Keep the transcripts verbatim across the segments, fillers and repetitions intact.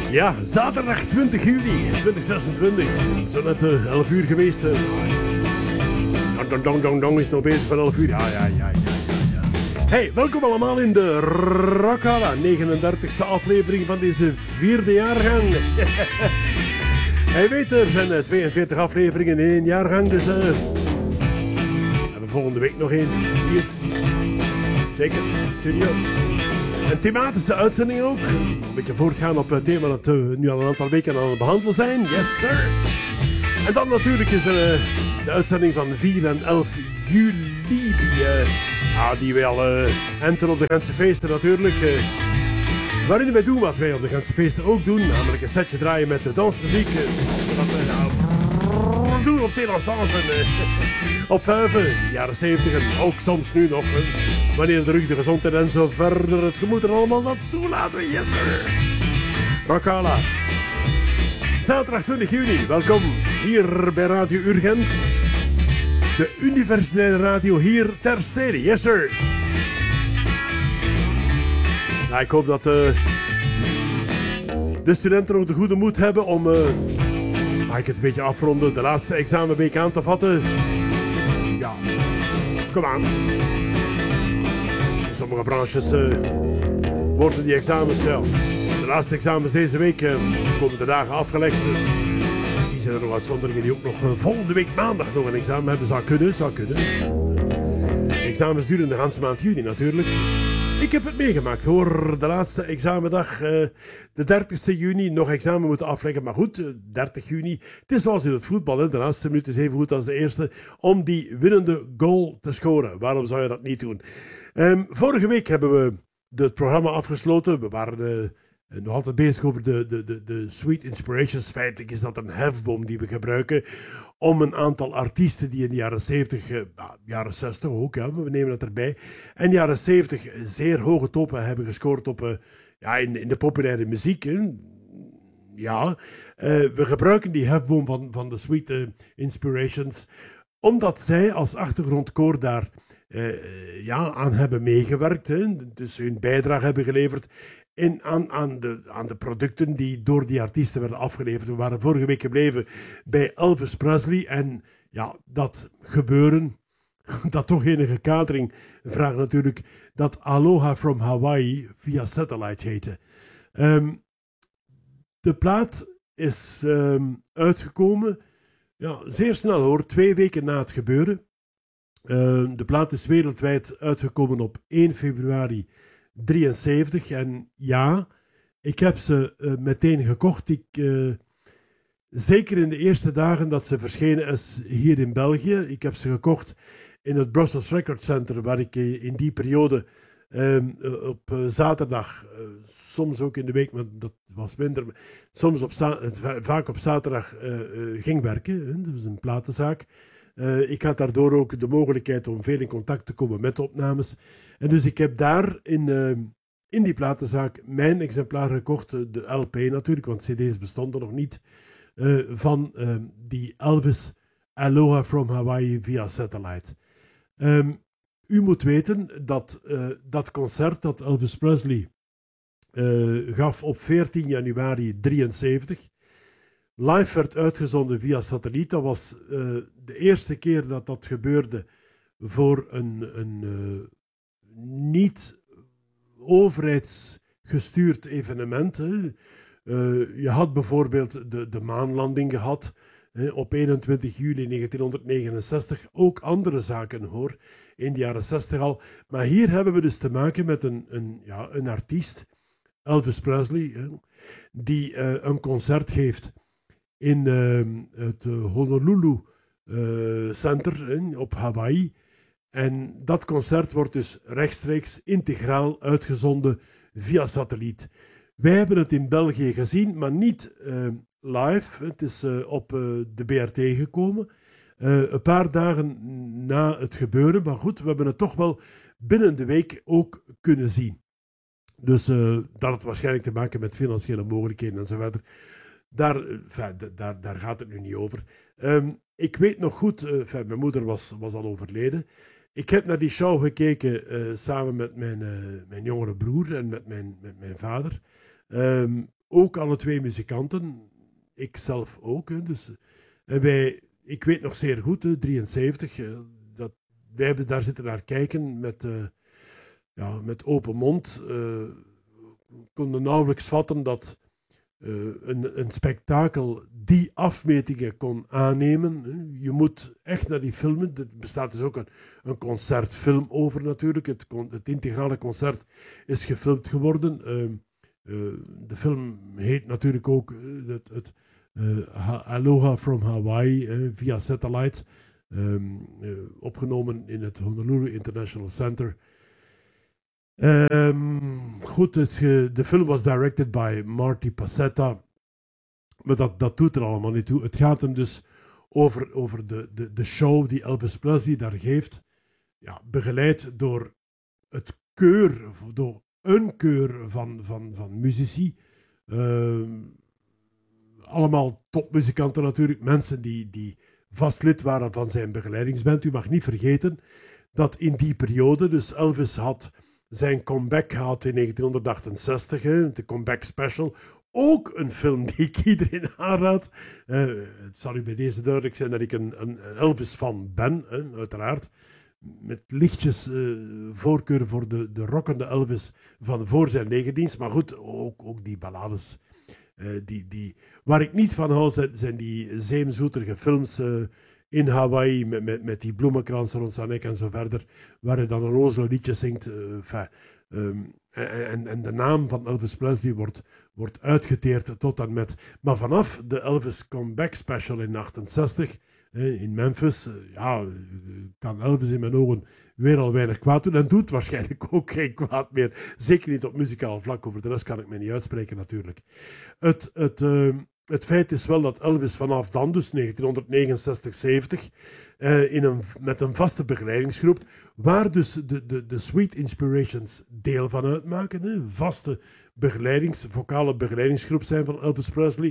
Ja, zaterdag twintig juni twintig zesentwintig. Zo net uh, elf uur geweest. Uh. Dong, dong, dong, dong, dong is nog bezig van elf uur. Ja, ja, ja, ja, ja, ja. Hey, welkom allemaal in de Rockala, negenendertigste aflevering van deze vierde jaargang. Hij weet, er zijn uh, tweeënveertig afleveringen in één jaargang, dus uh, we hebben volgende week nog één. Hier. Zeker, studio. Een thematische uitzending ook. Een beetje voortgaan op het thema dat we nu al een aantal weken aan het behandelen zijn. Yes, sir. En dan natuurlijk is er uh, de uitzending van vier en elf juli. Die, uh, ah, die wij al uh, enten op de Gentse feesten natuurlijk. Uh, waarin wij doen wat wij op de Gentse feesten ook doen. Namelijk een setje draaien met uh, dansmuziek. Uh, zodat we uh, doen op Télassans en uh, op vuiven. Jaren zeventig en ook soms nu nog. Uh, Wanneer de rug, de gezondheid en zo verder het gemoed en allemaal dat toelaten. Yes sir. Rockala. Zaterdag twintig juni. Welkom hier bij Radio Urgent. De universitaire radio hier ter stede. Yes sir. Nou, ik hoop dat uh, de studenten nog de goede moed hebben om, uh, mag ik het een beetje afronden, de laatste examenweek aan te vatten. Ja, kom aan. In sommige branches uh, worden die examens, ja, de laatste examens deze week, uh, komen de dagen afgelegd. Uh, misschien zijn er nog uitzonderingen die ook nog uh, volgende week maandag nog een examen hebben. Zou kunnen, zou kunnen. De examens duren de hele maand juni natuurlijk. Ik heb het meegemaakt hoor, de laatste examendag, uh, de dertigste juni, nog examen moeten afleggen. Maar goed, uh, dertig juni, het is zoals in het voetbal, hè. De laatste minuut is even goed als de eerste om die winnende goal te scoren. Waarom zou je dat niet doen? Um, vorige week hebben we het programma afgesloten. We waren uh, nog altijd bezig over de, de, de, de Sweet Inspirations. Feitelijk is dat een hefboom die we gebruiken om een aantal artiesten die in de jaren zeventig, uh, jaren zestig ook, ja, we nemen het erbij, en jaren zeventig zeer hoge toppen hebben gescoord op, uh, ja, in, in de populaire muziek. Hè. Ja, uh, we gebruiken die hefboom van, van de Sweet uh, Inspirations omdat zij als achtergrondkoor daar uh, ja, aan hebben meegewerkt. Hè. Dus hun bijdrage hebben geleverd in, aan, aan, de, aan de producten die door die artiesten werden afgeleverd. We waren vorige week gebleven bij Elvis Presley. En ja, dat gebeuren, dat toch enige kadering vraagt natuurlijk, dat Aloha from Hawaii via Satellite heette. Um, de plaat is um, uitgekomen, ja, zeer snel hoor, twee weken na het gebeuren. Uh, de plaat is wereldwijd uitgekomen op één februari drieënzeventig. En ja, ik heb ze uh, meteen gekocht. Ik, uh, zeker in de eerste dagen dat ze verschenen is hier in België. Ik heb ze gekocht in het Brussels Record Center, waar ik uh, in die periode uh, uh, op uh, zaterdag, uh, soms ook in de week, maar dat was minder, soms op za- vaak op zaterdag uh, uh, ging werken. Hè? Dat was een platenzaak. Uh, ik had daardoor ook de mogelijkheid om veel in contact te komen met opnames. En dus ik heb daar in, uh, in die platenzaak mijn exemplaar gekocht, de L P natuurlijk, want cd's bestonden nog niet, uh, van uh, die Elvis Aloha from Hawaii via Satellite. Um, u moet weten dat uh, dat concert dat Elvis Presley uh, gaf op veertien januari drieënzeventig... live werd uitgezonden via satelliet. Dat was uh, de eerste keer dat dat gebeurde voor een, een uh, niet overheidsgestuurd evenement. Hè. Uh, je had bijvoorbeeld de, de maanlanding gehad hè, op eenentwintig juli negentienhonderdnegenenzestig. Ook andere zaken hoor, in de jaren zestig al. Maar hier hebben we dus te maken met een, een, ja, een artiest, Elvis Presley, hè, die uh, een concert geeft in uh, het Honolulu uh, Center in, op Hawaii. En dat concert wordt dus rechtstreeks integraal uitgezonden via satelliet. Wij hebben het in België gezien, maar niet uh, live. Het is uh, op uh, de B R T gekomen. Uh, een paar dagen na het gebeuren. Maar goed, we hebben het toch wel binnen de week ook kunnen zien. Dus uh, dat had waarschijnlijk te maken met financiële mogelijkheden enzovoort. Daar, enfin, daar, daar gaat het nu niet over. Um, ik weet nog goed, uh, enfin, mijn moeder was, was al overleden. Ik heb naar die show gekeken uh, samen met mijn, uh, mijn jongere broer en met mijn, met mijn vader. Um, ook alle twee muzikanten. Ik zelf ook. Hè, dus, en wij, ik weet nog zeer goed, hè, drieënzeventig, uh, dat wij hebben daar zitten naar kijken met, uh, ja, met open mond. Uh, konden nauwelijks vatten dat uh, een, een spektakel die afmetingen kon aannemen. Hè. Je moet echt naar die filmen. Er bestaat dus ook een, een concertfilm over natuurlijk. Het, het integrale concert is gefilmd geworden. Uh, uh, de film heet natuurlijk ook uh, het, het uh, Aloha from Hawaii uh, via satellite. Um, uh, opgenomen in het Honolulu International Center. Um, goed, dus, uh, de film was directed by Marty Pasetta. Maar dat, dat doet er allemaal niet toe. Het gaat hem dus over, over de, de, de show die Elvis Presley daar geeft. Ja, begeleid door het keur, door een keur van, van, van muzici. Uh, allemaal topmuzikanten natuurlijk. Mensen die, die vast lid waren van zijn begeleidingsband. U mag niet vergeten dat in die periode, dus Elvis had zijn comeback gehad in negentien achtenzestig, de comeback special. Ook een film die ik iedereen aanraad. Uh, het zal u bij deze duidelijk zijn dat ik een, een Elvis-fan ben, hè, uiteraard. Met lichtjes uh, voorkeur voor de, de rockende Elvis van voor zijn legerdienst. Maar goed, ook, ook die ballades. Uh, die, die, waar ik niet van hou, zijn, zijn die zeemzoeterige films uh, in Hawaii met, met, met die bloemenkransen rond zijn nek en zo verder. Waar hij dan een ozele liedje zingt. Uh, enfin, um, en, en de naam van Elvis Presley wordt, wordt uitgeteerd tot en met. Maar vanaf de Elvis Comeback Special in achtenzestig eh, in Memphis, eh, ja, kan Elvis in mijn ogen weer al weinig kwaad doen. En doet waarschijnlijk ook geen kwaad meer. Zeker niet op muzikaal vlak. Over de rest kan ik me niet uitspreken natuurlijk. Het, het, uh, het feit is wel dat Elvis vanaf dan, dus negentien negenenzestig zeventig, uh, in een, met een vaste begeleidingsgroep, waar dus de, de, de Sweet Inspirations deel van uitmaken, hè, vaste begeleidings, vocale begeleidingsgroep zijn van Elvis Presley.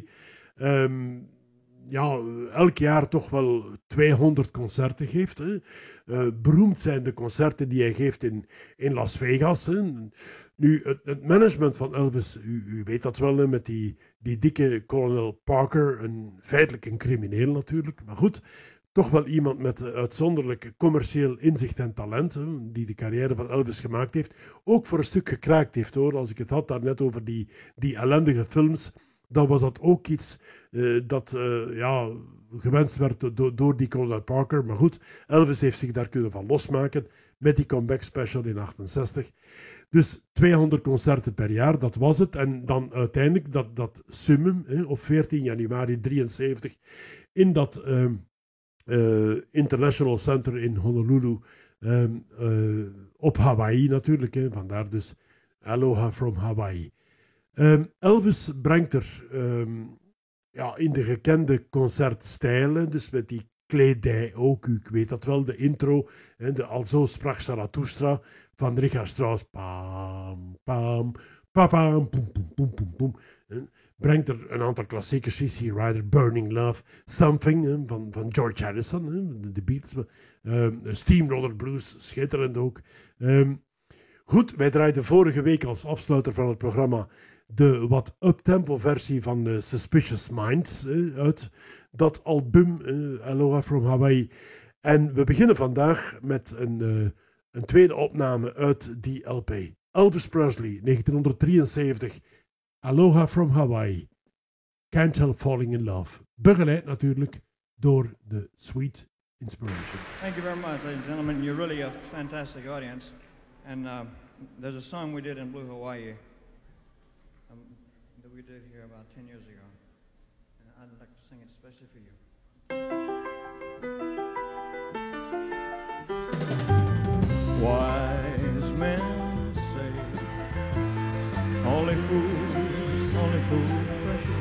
Um, ja, elk jaar toch wel tweehonderd concerten geeft. Hè. Uh, beroemd zijn de concerten die hij geeft in, in Las Vegas. Hè. Nu, het, het management van Elvis, u, u weet dat wel, hè, met die, die dikke Colonel Parker, een, feitelijk een crimineel natuurlijk, maar goed, toch wel iemand met uitzonderlijk commercieel inzicht en talent, hè, die de carrière van Elvis gemaakt heeft, ook voor een stuk gekraakt heeft, hoor. Als ik het had daarnet over die, die ellendige films, dan was dat ook iets uh, dat uh, ja, gewenst werd do- door die Colonel Parker. Maar goed, Elvis heeft zich daar kunnen van losmaken met die comeback special in achtenzestig. Dus tweehonderd concerten per jaar, dat was het. En dan uiteindelijk dat, dat summum hè, op veertien januari drieënzeventig in dat uh, uh, International Center in Honolulu, um, uh, op Hawaii natuurlijk. Hè, vandaar dus Aloha from Hawaii. Um, Elvis brengt er um, ja, in de gekende concertstijlen, dus met die kledij ook, u weet dat wel, de intro, hè, de Alzo sprak Zarathustra van Richard Strauss, pam, pam, pam, pam, poem, poem, poem, poem, poem, hè, brengt er een aantal klassiekers, Easy Rider, Burning Love, Something hè, van, van George Harrison, hè, de Beatles, um, Steamroller Blues, schitterend ook. Um, goed, wij draaiden vorige week als afsluiter van het programma de wat uptempo versie van uh, Suspicious Minds uh, uit dat album uh, Aloha from Hawaii. En we beginnen vandaag met een, uh, een tweede opname uit die L P. Elvis Presley, negentien drieënzeventig, Aloha from Hawaii, Can't Help Falling in Love. Begeleid natuurlijk door de Sweet Inspirations. Thank you very much, ladies and gentlemen. You're really a fantastic audience. And uh, there's a song we did in Blue Hawaii Um, that we did here about ten years ago, and I'd like to sing it especially for you.